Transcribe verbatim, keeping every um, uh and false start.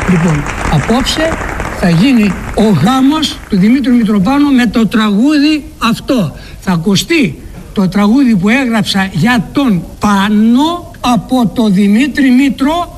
Λοιπόν, απόψε θα γίνει ο γάμος του Δημήτρου Μητροπάνου με το τραγούδι αυτό. Θα ακουστεί το τραγούδι που έγραψα για τον Πάνο από το Δημήτρη Μήτρο